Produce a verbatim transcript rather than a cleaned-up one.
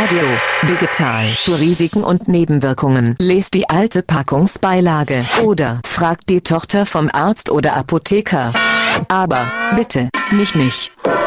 Audio, digital, für Risiken und Nebenwirkungen. Lest die alte Packungsbeilage oder fragt die Tochter vom Arzt oder Apotheker. Aber bitte, nicht mich.